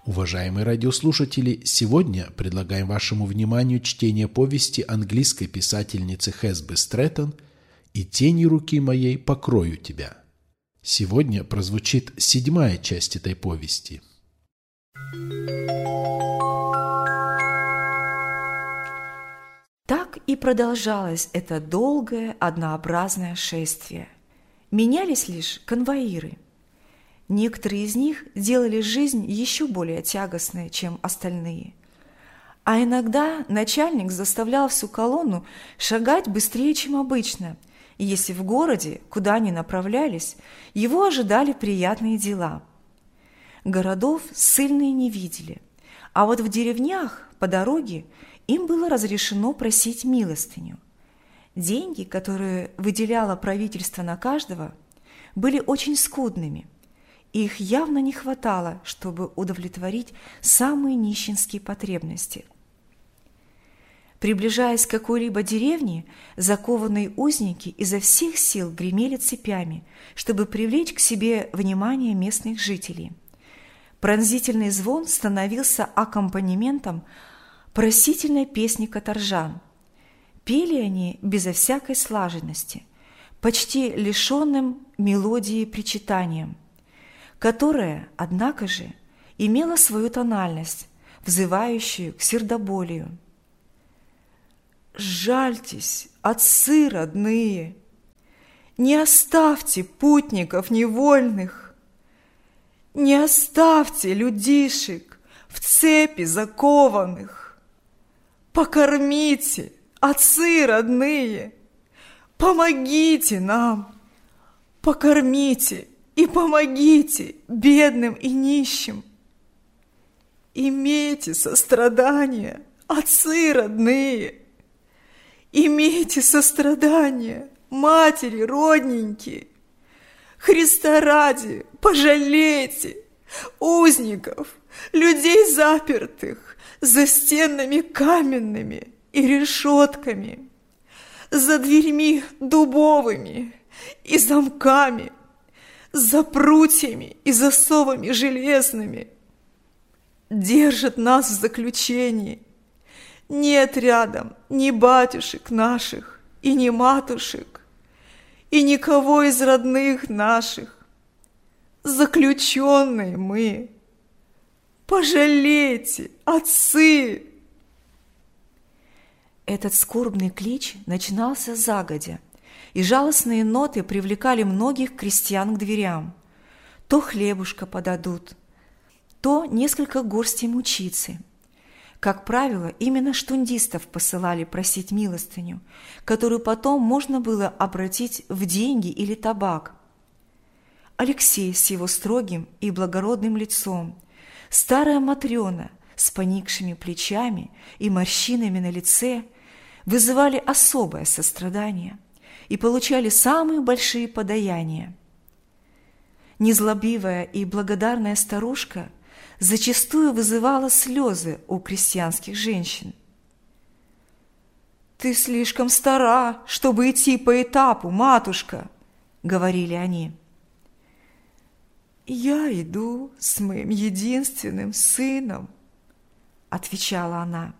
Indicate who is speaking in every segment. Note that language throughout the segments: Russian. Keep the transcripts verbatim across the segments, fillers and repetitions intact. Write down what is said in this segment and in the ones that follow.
Speaker 1: Уважаемые радиослушатели, сегодня предлагаем вашему вниманию чтение повести английской писательницы Хесби Стрэттон «И тени руки моей покрою тебя». Сегодня прозвучит седьмая часть этой повести.
Speaker 2: Так и продолжалось это долгое, однообразное шествие. Менялись лишь конвоиры. Некоторые из них делали жизнь еще более тягостной, чем остальные. А иногда начальник заставлял всю колонну шагать быстрее, чем обычно, если в городе, куда они направлялись, его ожидали приятные дела. Городов ссыльные не видели, а вот в деревнях по дороге им было разрешено просить милостыню. Деньги, которые выделяло правительство на каждого, были очень скудными. Их явно не хватало, чтобы удовлетворить самые нищенские потребности. Приближаясь к какой-либо деревне, закованные узники изо всех сил гремели цепями, чтобы привлечь к себе внимание местных жителей. Пронзительный звон становился аккомпанементом просительной песни каторжан. Пели они безо всякой слаженности, почти лишенным мелодии причитанием, которая, однако же, имела свою тональность, взывающую к сердоболию. «Жальтесь, отцы родные! Не оставьте путников невольных! Не оставьте людишек в цепи закованных! Покормите, отцы родные! Помогите нам! Покормите и помогите бедным и нищим! Имейте сострадание, отцы родные! Имейте сострадание, матери родненькие! Христа ради, пожалейте узников, людей запертых за стенами каменными и решетками, за дверьми дубовыми и замками, за прутьями и засовами железными. Держат нас в заключении. Нет рядом ни батюшек наших и ни матушек, и никого из родных наших. Заключенные мы. Пожалейте, отцы!» Этот скорбный клич начинался загодя, и жалостные ноты привлекали многих крестьян к дверям. То хлебушка подадут, то несколько горстей мучицы. Как правило, именно штундистов посылали просить милостыню, которую потом можно было обратить в деньги или табак. Алексей с его строгим и благородным лицом, старая Матрена с поникшими плечами и морщинами на лице вызывали особое сострадание и получали самые большие подаяния. Незлобивая и благодарная старушка зачастую вызывала слезы у крестьянских женщин. «Ты слишком стара, чтобы идти по этапу, матушка», — говорили они. «Я иду с моим единственным сыном», — отвечала она.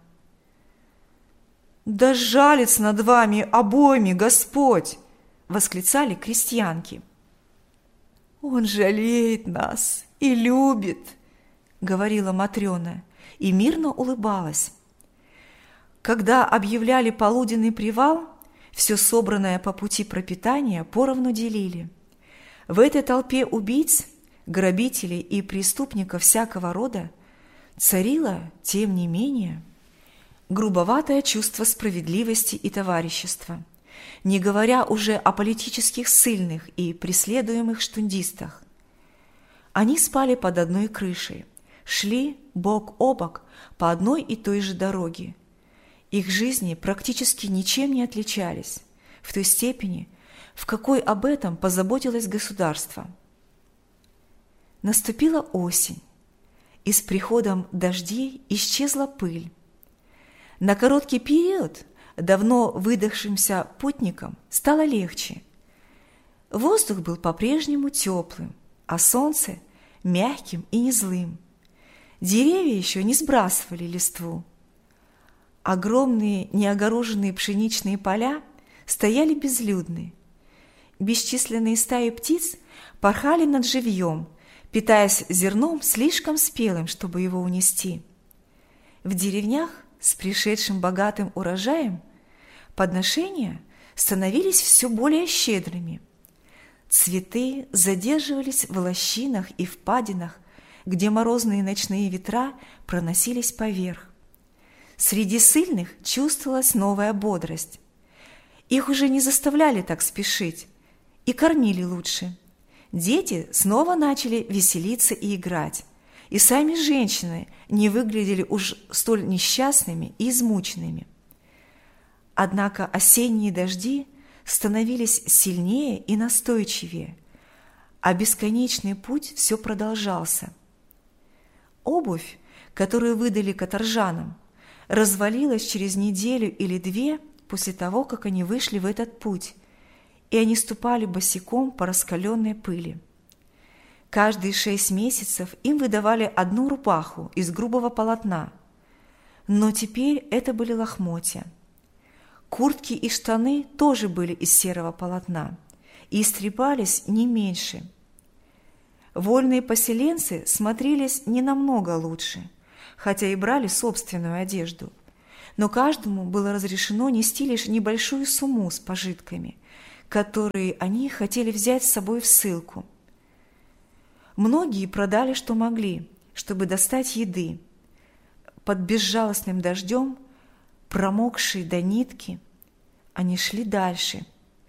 Speaker 2: «Да жалится над вами обоими Господь!» — восклицали крестьянки. «Он жалеет нас и любит», — говорила Матрена и мирно улыбалась. Когда объявляли полуденный привал, все собранное по пути пропитание поровну делили. В этой толпе убийц, грабителей и преступников всякого рода царило, тем не менее, грубоватое чувство справедливости и товарищества, не говоря уже о политических ссыльных и преследуемых штундистах. Они спали под одной крышей, шли бок о бок по одной и той же дороге. Их жизни практически ничем не отличались, в той степени, в какой об этом позаботилось государство. Наступила осень, и с приходом дождей исчезла пыль. На короткий период давно выдохшимся путникам стало легче. Воздух был по-прежнему теплым, а солнце – мягким и незлым. Деревья еще не сбрасывали листву. Огромные неогороженные пшеничные поля стояли безлюдны. Бесчисленные стаи птиц порхали над живьем, питаясь зерном слишком спелым, чтобы его унести. В деревнях с пришедшим богатым урожаем подношения становились все более щедрыми. Цветы задерживались в лощинах и впадинах, где морозные ночные ветра проносились поверх. Среди ссыльных чувствовалась новая бодрость. Их уже не заставляли так спешить и кормили лучше. Дети снова начали веселиться и играть, и сами женщины не выглядели уж столь несчастными и измученными. Однако осенние дожди становились сильнее и настойчивее, а бесконечный путь все продолжался. Обувь, которую выдали каторжанам, развалилась через неделю или две после того, как они вышли в этот путь, и они ступали босиком по раскаленной пыли. Каждые шесть месяцев им выдавали одну рубаху из грубого полотна, но теперь это были лохмотья. Куртки и штаны тоже были из серого полотна и истрепались не меньше. Вольные поселенцы смотрелись не намного лучше, хотя и брали собственную одежду, но каждому было разрешено нести лишь небольшую сумму с пожитками, которые они хотели взять с собой в ссылку. Многие продали, что могли, чтобы достать еды. Под безжалостным дождем, промокшие до нитки, они шли дальше.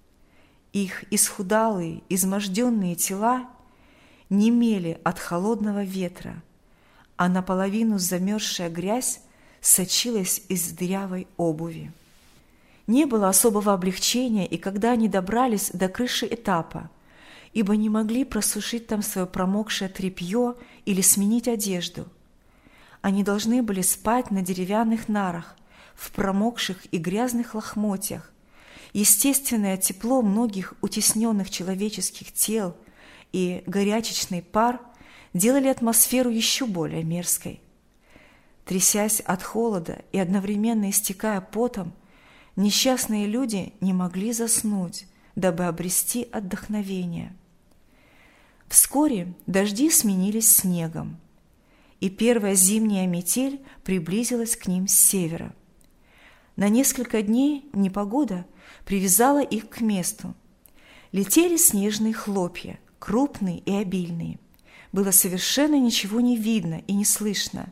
Speaker 2: Их исхудалые, изможденные тела немели от холодного ветра, а наполовину замерзшая грязь сочилась из дырявой обуви. Не было особого облегчения, и когда они добрались до крыши этапа, ибо не могли просушить там свое промокшее тряпье или сменить одежду. Они должны были спать на деревянных нарах, в промокших и грязных лохмотьях. Естественное тепло многих утесненных человеческих тел и горячечный пар делали атмосферу еще более мерзкой. Трясясь от холода и одновременно истекая потом, несчастные люди не могли заснуть, дабы обрести отдохновение. Вскоре дожди сменились снегом, и первая зимняя метель приблизилась к ним с севера. На несколько дней непогода привязала их к месту. Летели снежные хлопья, крупные и обильные. Было совершенно ничего не видно и не слышно.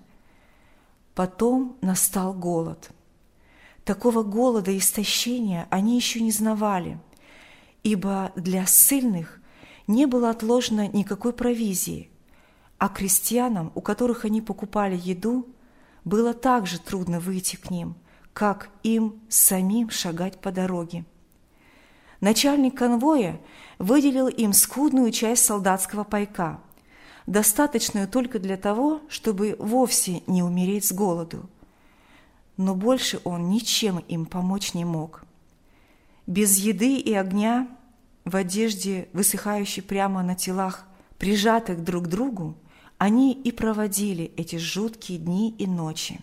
Speaker 2: Потом настал голод. Такого голода и истощения они еще не знавали, ибо для ссыльных не было отложено никакой провизии, а крестьянам, у которых они покупали еду, было так же трудно выйти к ним, как им самим шагать по дороге. Начальник конвоя выделил им скудную часть солдатского пайка, достаточную только для того, чтобы вовсе не умереть с голоду. Но больше он ничем им помочь не мог. Без еды и огня, в одежде, высыхающей прямо на телах, прижатых друг к другу, они и проводили эти жуткие дни и ночи.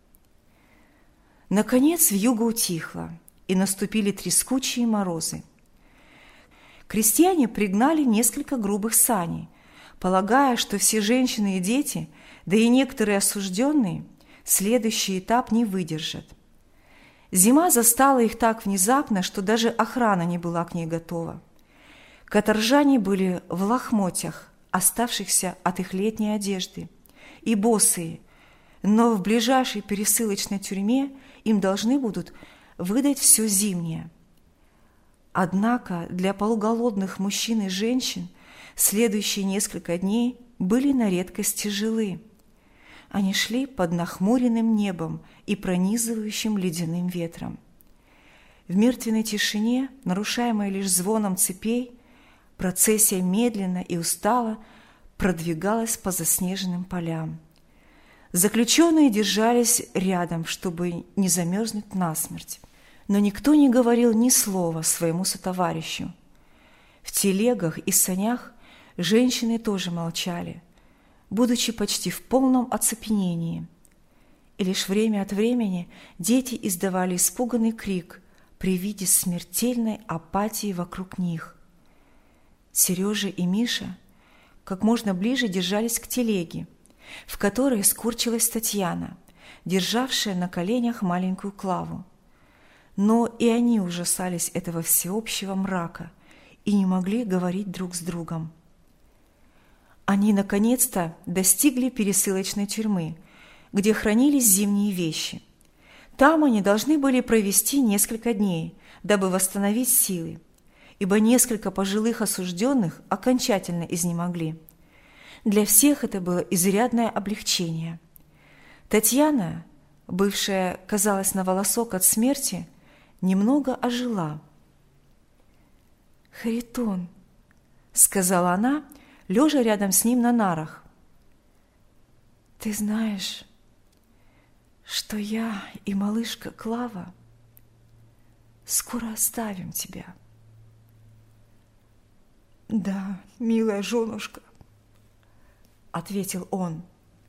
Speaker 2: Наконец вьюга утихла, и наступили трескучие морозы. Крестьяне пригнали несколько грубых саней, полагая, что все женщины и дети, да и некоторые осужденные, следующий этап не выдержат. Зима застала их так внезапно, что даже охрана не была к ней готова. Каторжане были в лохмотьях, оставшихся от их летней одежды, и босые, но в ближайшей пересылочной тюрьме им должны будут выдать все зимнее. Однако для полуголодных мужчин и женщин следующие несколько дней были на редкость тяжелы. Они шли под нахмуренным небом и пронизывающим ледяным ветром. В мертвенной тишине, нарушаемой лишь звоном цепей, процессия медленно и устало продвигалась по заснеженным полям. Заключенные держались рядом, чтобы не замерзнуть насмерть, но никто не говорил ни слова своему сотоварищу. В телегах и санях женщины тоже молчали, будучи почти в полном оцепенении. И лишь время от времени дети издавали испуганный крик при виде смертельной апатии вокруг них. Сережа и Миша как можно ближе держались к телеге, в которой скурчилась Татьяна, державшая на коленях маленькую Клаву. Но и они ужасались этого всеобщего мрака и не могли говорить друг с другом. Они наконец-то достигли пересылочной тюрьмы, где хранились зимние вещи. Там они должны были провести несколько дней, дабы восстановить силы, ибо несколько пожилых осужденных окончательно изнемогли. Для всех это было изрядное облегчение. Татьяна, бывшая, казалось, на волосок от смерти, немного ожила. «Харитон», — сказала она, лежа рядом с ним на нарах, — «ты знаешь, что я и малышка Клава скоро оставим тебя». «Да, милая женушка», — ответил он.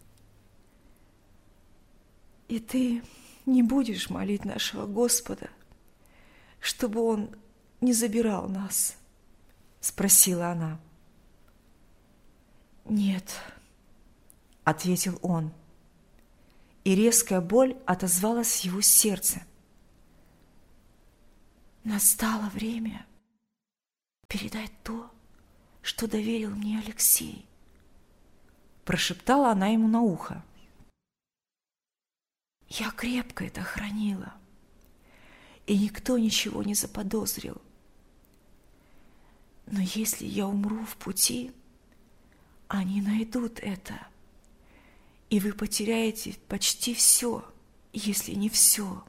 Speaker 2: «И ты не будешь молить нашего Господа, чтобы Он не забирал нас?» — спросила она. «Нет», — ответил он, и резкая боль отозвалась в его сердце. «Настало время передать то, что доверил мне Алексей», — прошептала она ему на ухо. «Я крепко это хранила, и никто ничего не заподозрил. Но если я умру в пути, они найдут это, и вы потеряете почти все, если не все.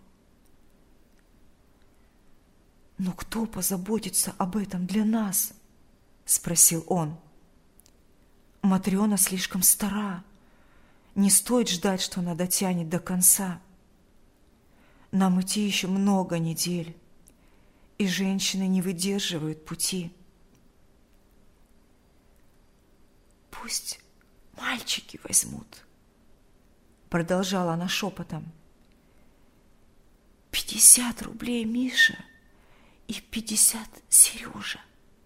Speaker 2: Но кто позаботится об этом для нас?» — спросил он. «Матрена слишком стара. Не стоит ждать, что она дотянет до конца. Нам идти еще много недель, и женщины не выдерживают пути». «Пусть мальчики возьмут», — продолжала она шепотом. «Пятьдесят рублей Миша и пятьдесят Сережа.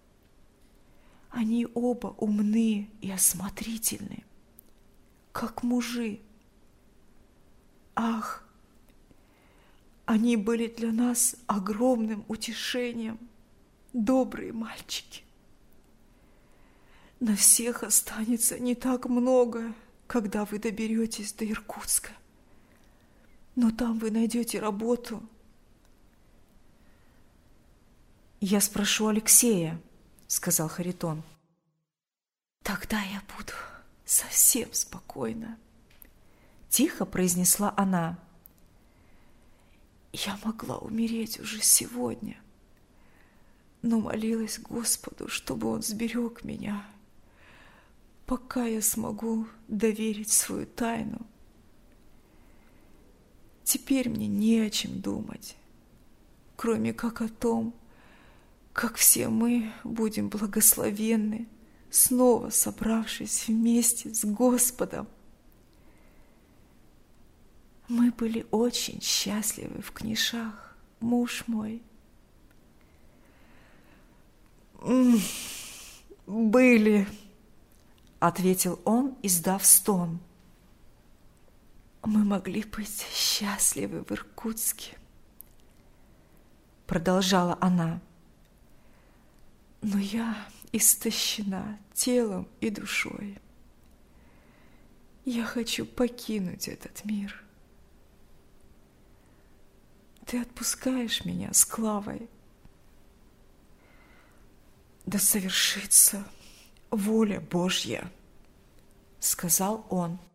Speaker 2: Они оба умны и осмотрительны, как мужи. Ах, они были для нас огромным утешением, добрые мальчики. На всех останется не так много, когда вы доберетесь до Иркутска. Но там вы найдете работу». «Я спрошу Алексея», — сказал Харитон. «Тогда я буду совсем спокойна», — тихо произнесла она. «Я могла умереть уже сегодня, но молилась Господу, чтобы Он сберег меня, пока я смогу доверить свою тайну. Теперь мне не о чем думать, кроме как о том, как все мы будем благословенны, снова собравшись вместе с Господом. Мы были очень счастливы в Книшах, муж мой». «Были», — ответил он, издав стон. «Мы могли быть счастливы в Иркутске», — продолжала она. «Но я истощена телом и душой. Я хочу покинуть этот мир. Ты отпускаешь меня с Клавой? Да совершится воля Божья», — сказал он.